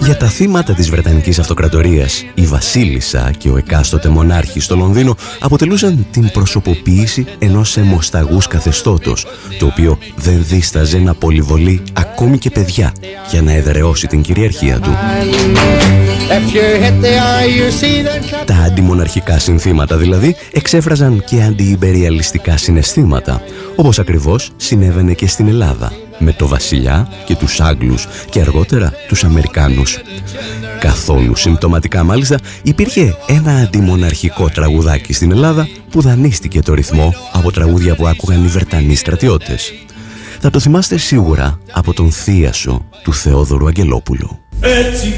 Για τα θύματα της Βρετανικής Αυτοκρατορίας, η βασίλισσα και ο εκάστοτε μονάρχης στο Λονδίνο αποτελούσαν την προσωποποίηση ενός αιμοσταγούς καθεστώτος, το οποίο δεν δίσταζε να πολυβολεί ακόμη και παιδιά για να εδραιώσει την κυριαρχία του. Τα αντιμοναρχικά συνθήματα δηλαδή εξέφραζαν και αντιιμπεριαλιστικά συναισθήματα, όπως ακριβώς συνέβαινε και στην Ελλάδα, με το βασιλιά και τους Άγγλους και αργότερα τους Αμερικάνους. Καθόλου συμπτωματικά μάλιστα υπήρχε ένα αντιμοναρχικό τραγουδάκι στην Ελλάδα που δανείστηκε το ρυθμό από τραγούδια που άκουγαν οι Βρετανοί στρατιώτες. Θα το θυμάστε σίγουρα από τον Θίασο του Θεόδωρου Αγγελόπουλου. Έτσι